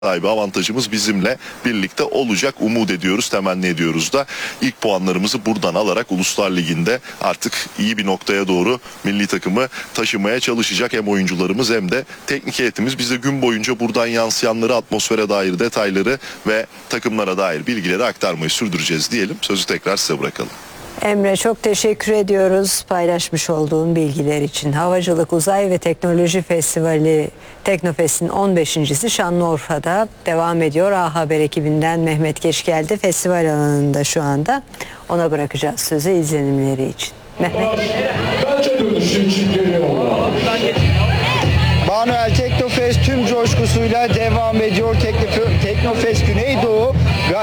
sahibi avantajımız bizimle birlikte olacak. Umut ediyoruz, temenni ediyoruz da ilk puanlarımızı buradan alarak Uluslar Ligi'nde artık iyi bir noktaya doğru milli takımı taşımaya çalışacak hem oyuncularımız hem de teknik heyetimiz. Biz de gün boyunca buradan yansıyanları, atmosfere dair detayları ve takımlara dair bilgileri aktarmayı sürdüreceğiz diyelim. Sözü tekrar size bırakalım. Emre, çok teşekkür ediyoruz paylaşmış olduğun bilgiler için. Havacılık, Uzay ve Teknoloji Festivali Teknofest'in 15.'si Şanlıurfa'da devam ediyor. A Haber ekibinden Mehmet Geçgel'de festival alanında şu anda. Ona bırakacağız sözü izlenimleri için. Mehmet. Manuel Teknofest tüm coşkusuyla devam ediyor. Teknofest Güneydoğu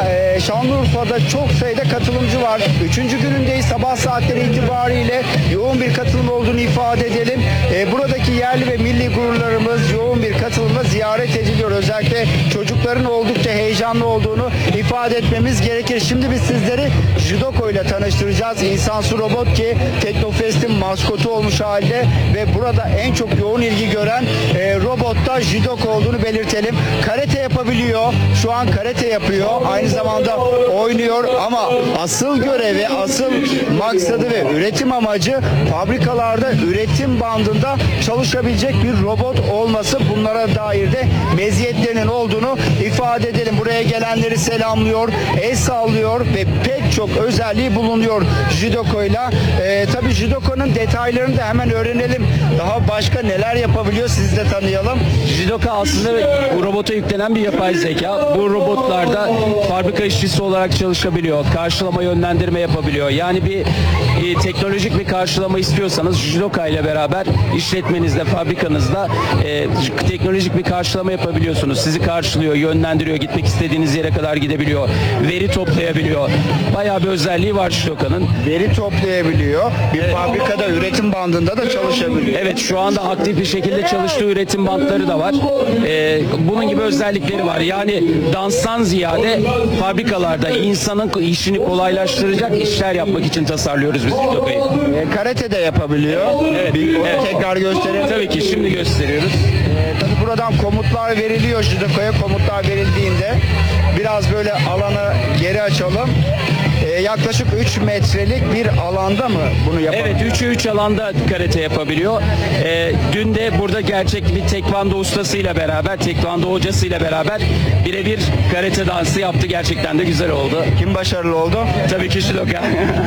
Şanlıurfa'da çok sayıda katılımcı var. 3. günündeyiz. Sabah saatleri itibariyle yoğun bir katılım olduğunu ifade edelim. Buradaki yerli ve milli gururlarımız yoğun bir katılımla ziyaret ediliyor. Özellikle çocukların oldukça heyecanlı olduğunu ifade etmemiz gerekir. Şimdi biz sizleri Jidoko ile tanıştıracağız. İnsansı robot ki Teknofest'in maskotu olmuş halde ve burada en çok yoğun ilgi gören robotta Jidoko olduğunu belirtelim. Karate yapabiliyor. Şu an karate yapıyor. Aynı zamanda oynuyor ama asıl görevi, asıl maksadı ve üretim amacı fabrikalarda üretim bandında çalışabilecek bir robot olması. Bunlara dair de meziyetlerinin olduğunu ifade edelim. Buraya gelenleri selamlıyor, el sallıyor ve pek çok özelliği bulunuyor Jidoko'yla. Tabii Jidoko'nun detaylarını da hemen öğrenelim. Daha başka neler yapabiliyor siz de tanıyalım. Jidoka aslında bu robota yüklenen bir yapay zeka. Bu robotlarda fabrika işçisi olarak çalışabiliyor. Karşılama, yönlendirme yapabiliyor. Yani bir teknolojik bir karşılama istiyorsanız Jidoka ile beraber işletmenizde, fabrikanızda teknolojik bir karşılama yapabiliyorsunuz. Sizi karşılıyor, yönlendiriyor, gitmek istediğiniz yere kadar gidebiliyor. Veri toplayabiliyor. Bayağı bir özelliği var Jidoka'nın. Veri toplayabiliyor. Bir fabrikada üretim bandında da çalışabiliyor. Evet, şu anda aktif bir şekilde çalıştığı üretim bantları da var. Bunun gibi özellikleri var. Yani danstan ziyade fabrikalarda insanın işini kolaylaştıracak işler yapmak için tasarlıyoruz biz Jidoka'yı. Karate de yapabiliyor. Evet, Tekrar gösterelim. Tabii ki şimdi gösteriyoruz. Tabii buradan komutlar veriliyor Jidoko'ya. Komutlar verildiğinde biraz böyle alanı geri açalım. Yaklaşık 3 metrelik bir alanda mı bunu yapabiliyor? Evet, 3'e 3 alanda karate yapabiliyor. Dün de burada gerçek bir tekvando ustasıyla beraber, tekvando hocasıyla beraber birebir karate dansı yaptı. Gerçekten de güzel oldu. Kim başarılı oldu? Tabii ki Jidoka.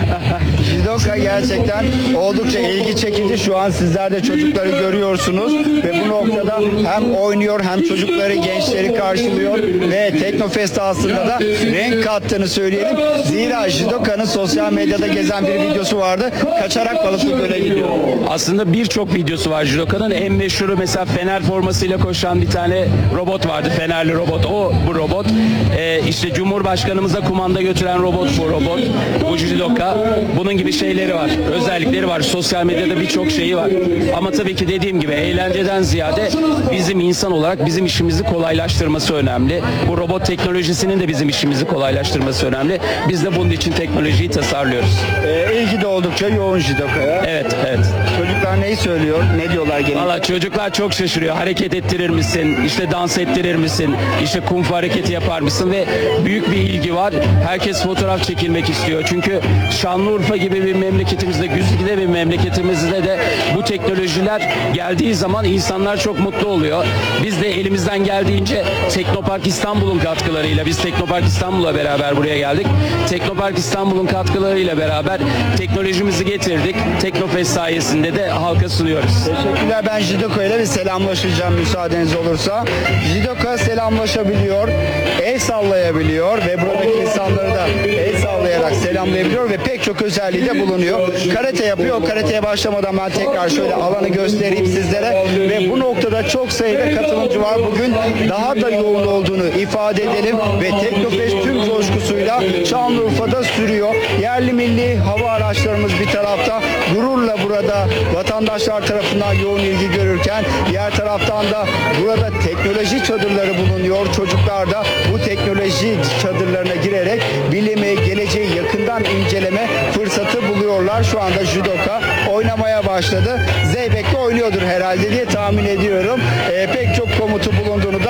Jidoka gerçekten oldukça ilgi çekici. Şu an sizler de çocukları görüyorsunuz ve bu noktada hem oynuyor hem çocukları, gençleri karşılıyor ve Teknofest aslında da renk kattığını söyleyelim. Zira Jidoka'nın sosyal medyada gezen bir videosu vardı. Kaçarak Balıklı Göl'e gidiyor. Aslında birçok videosu var Jidoka'nın. En meşhuru mesela Fener formasıyla koşan bir tane robot vardı. Fenerli robot. O bu robot. İşte Cumhurbaşkanımıza kumanda götüren robot bu robot. Bu Jidoka. Bunun gibi şeyleri var. Özellikleri var. Sosyal medyada birçok şeyi var. Ama tabii ki dediğim gibi eğlenceden ziyade bizim insan olarak bizim işimizi kolaylaştırması önemli. Bu robot teknolojisinin de bizim işimizi kolaylaştırması önemli. Biz de bunun için teknolojiyi tasarlıyoruz. İlgi de oldukça yoğun Jidoka'ya. Evet, evet. Çocuklar neyi söylüyor? Ne diyorlar genelde? Valla çocuklar çok şaşırıyor. Hareket ettirir misin? İşte dans ettirir misin? İşte kung fu hareketi yapar mısın? Ve büyük bir ilgi var. Herkes fotoğraf çekilmek istiyor. Çünkü Şanlıurfa gibi bir memleketimizde, güzide bir memleketimizde de bu teknolojiler geldiği zaman insanlar çok mutlu oluyor. Biz de elimizden geldiğince Teknopark İstanbul'un katkılarıyla, biz Teknopark İstanbul'la beraber buraya geldik. Teknopark İstanbul'un katkılarıyla beraber teknolojimizi getirdik. Teknofest sayesinde de halka sunuyoruz. Teşekkürler. Ben Jidoko ile bir selamlaşacağım müsaadeniz olursa. Jidoko selamlaşabiliyor, el sallayabiliyor ve buradaki insanları da el sallayarak selamlayabiliyor ve pek çok özelliği de bulunuyor. Karate yapıyor. O karateye başlamadan ben tekrar şöyle alanı göstereyim sizlere ve bu noktada çok sayıda katılımcı var. Bugün daha da yoğun olduğunu ifade edelim ve Teknofest tüm coşkusuyla Şanlıurfa'da sürüyor. Yerli milli hava araçlarımız bir tarafta gururla burada vatandaşlar tarafından yoğun ilgi görürken diğer taraftan da burada teknoloji çadırları bulunuyor. Çocuklar da bu teknoloji çadırlarına girerek bilimi, geleceği yakından inceleme fırsatı buluyorlar. Şu anda Jidoka oynamaya başladı. Zeybek'te oynuyordur herhalde diye tahmin ediyorum. Pek çok komutu bulunduğunu da sizler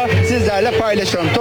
sizlerle paylaşalım.